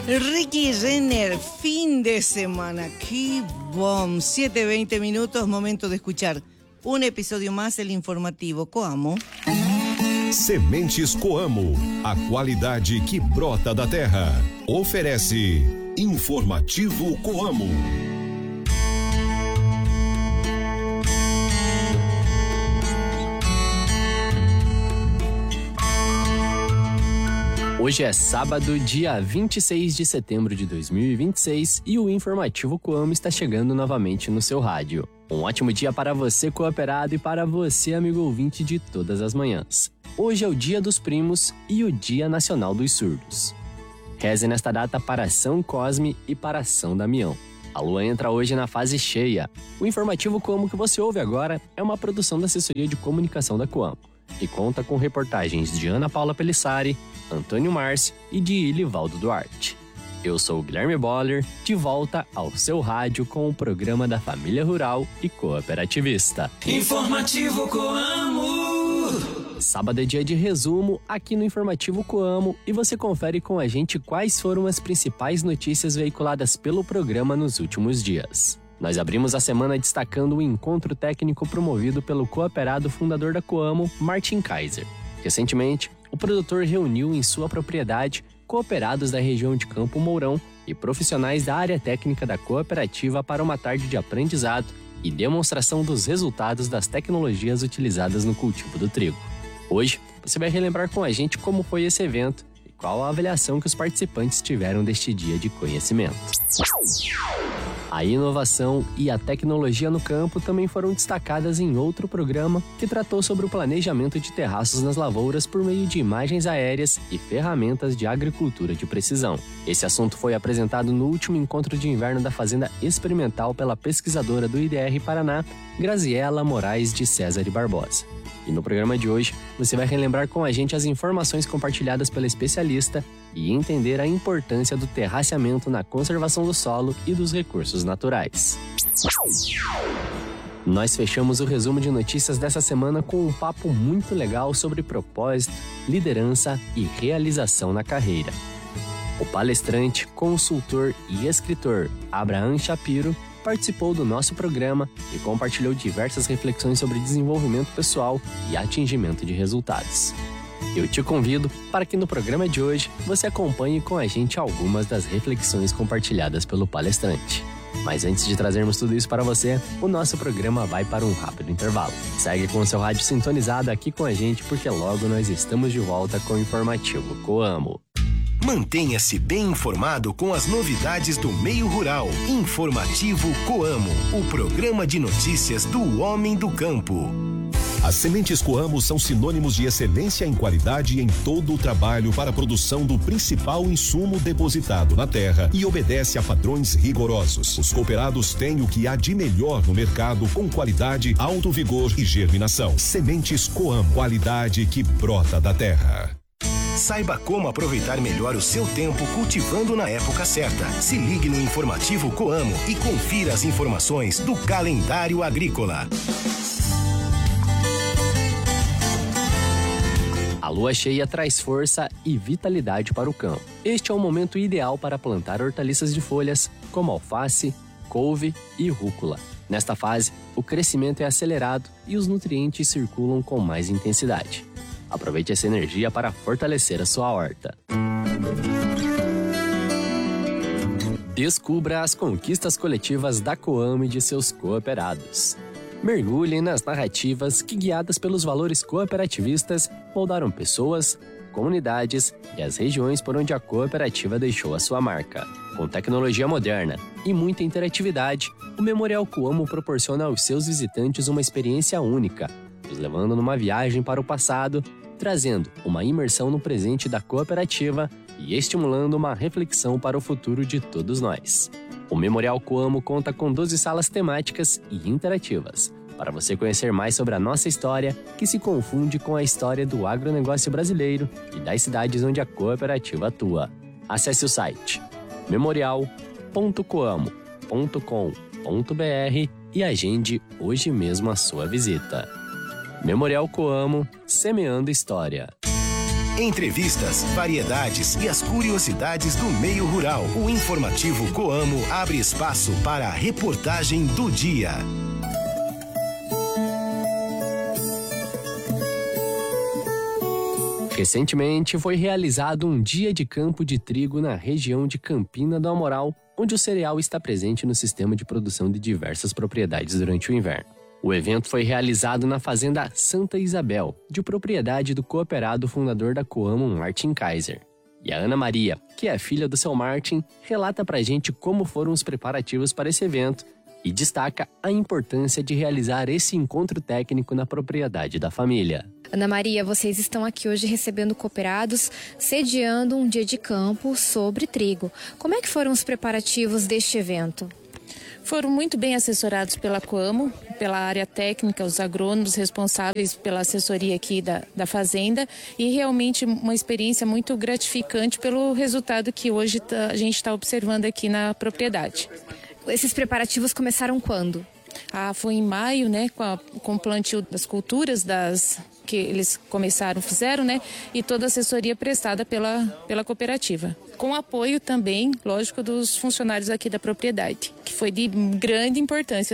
Ricky Renner, fin de semana. ¡Qué bom! 7:20 minutos, momento de escuchar um episódio mais do informativo Coamo. Sementes Coamo, a qualidade que brota da terra. Oferece Informativo Coamo. Hoje é sábado, dia 26 de setembro de 2026 e o Informativo Coamo está chegando novamente no seu rádio. Um ótimo dia para você, cooperado, e para você, amigo ouvinte de todas as manhãs. Hoje é o Dia dos Primos e o Dia Nacional dos Surdos. Reze nesta data para São Cosme e para São Damião. A lua entra hoje na fase cheia. O Informativo Coamo que você ouve agora é uma produção da Assessoria de Comunicação da Coamo e conta com reportagens de Ana Paula Pelissari, Antônio Márcio e de Ilivaldo Duarte. Eu sou o Guilherme Boller, de volta ao seu rádio com o programa da família rural e cooperativista. Informativo Coamo. Sábado é dia de resumo aqui no Informativo Coamo e você confere com a gente quais foram as principais notícias veiculadas pelo programa nos últimos dias. Nós abrimos a semana destacando o encontro técnico promovido pelo cooperado fundador da Coamo, Martin Kaiser. Recentemente, o produtor reuniu em sua propriedade cooperados da região de Campo Mourão e profissionais da área técnica da cooperativa para uma tarde de aprendizado e demonstração dos resultados das tecnologias utilizadas no cultivo do trigo. Hoje, você vai relembrar com a gente como foi esse evento e qual a avaliação que os participantes tiveram deste dia de conhecimento. A inovação e a tecnologia no campo também foram destacadas em outro programa que tratou sobre o planejamento de terraços nas lavouras por meio de imagens aéreas e ferramentas de agricultura de precisão. Esse assunto foi apresentado no último encontro de inverno da Fazenda Experimental pela pesquisadora do IDR Paraná, Graziela Moraes de César e Barbosa. E no programa de hoje, você vai relembrar com a gente as informações compartilhadas pela especialista e entender a importância do terraceamento na conservação do solo e dos recursos naturais. Nós fechamos o resumo de notícias dessa semana com um papo muito legal sobre propósito, liderança e realização na carreira. O palestrante, consultor e escritor Abraham Shapiro participou do nosso programa e compartilhou diversas reflexões sobre desenvolvimento pessoal e atingimento de resultados. Eu te convido para que no programa de hoje você acompanhe com a gente algumas das reflexões compartilhadas pelo palestrante. Mas antes de trazermos tudo isso para você, o nosso programa vai para um rápido intervalo. Segue com o seu rádio sintonizado aqui com a gente, porque logo nós estamos de volta com o Informativo Coamo. Mantenha-se bem informado com as novidades do meio rural. Informativo Coamo, o programa de notícias do homem do campo. As sementes Coamo são sinônimos de excelência em qualidade em todo o trabalho para a produção do principal insumo depositado na terra e obedece a padrões rigorosos. Os cooperados têm o que há de melhor no mercado com qualidade, alto vigor e germinação. Sementes Coamo, qualidade que brota da terra. Saiba como aproveitar melhor o seu tempo cultivando na época certa. Se ligue no Informativo Coamo e confira as informações do calendário agrícola. A lua cheia traz força e vitalidade para o campo. Este é o momento ideal para plantar hortaliças de folhas, como alface, couve e rúcula. Nesta fase, o crescimento é acelerado e os nutrientes circulam com mais intensidade. Aproveite essa energia para fortalecer a sua horta. Descubra as conquistas coletivas da Coamo e de seus cooperados. Mergulhem nas narrativas que, guiadas pelos valores cooperativistas, moldaram pessoas, comunidades e as regiões por onde a cooperativa deixou a sua marca. Com tecnologia moderna e muita interatividade, o Memorial Coamo proporciona aos seus visitantes uma experiência única, os levando numa viagem para o passado, trazendo uma imersão no presente da cooperativa e estimulando uma reflexão para o futuro de todos nós. O Memorial Coamo conta com 12 salas temáticas e interativas, para você conhecer mais sobre a nossa história, que se confunde com a história do agronegócio brasileiro e das cidades onde a cooperativa atua. Acesse o site memorial.coamo.com.br e agende hoje mesmo a sua visita. Memorial Coamo, semeando história. Entrevistas, variedades e as curiosidades do meio rural. O informativo Coamo abre espaço para a reportagem do dia. Recentemente foi realizado um dia de campo de trigo na região de Campina do Amoral, onde o cereal está presente no sistema de produção de diversas propriedades durante o inverno. O evento foi realizado na fazenda Santa Isabel, de propriedade do cooperado fundador da Coamo, Martin Kaiser. E a Ana Maria, que é filha do seu Martin, relata pra gente como foram os preparativos para esse evento e destaca a importância de realizar esse encontro técnico na propriedade da família. Ana Maria, vocês estão aqui hoje recebendo cooperados, sediando um dia de campo sobre trigo. Como é que foram os preparativos deste evento? Foram muito bem assessorados pela Coamo, pela área técnica, os agrônomos responsáveis pela assessoria aqui da fazenda e realmente uma experiência muito gratificante pelo resultado que hoje a gente está observando aqui na propriedade. Esses preparativos começaram quando? Foi em maio, né, com o plantio das culturas que eles fizeram, né, e toda a assessoria prestada pela cooperativa. Com apoio também, lógico, dos funcionários aqui da propriedade, que foi de grande importância.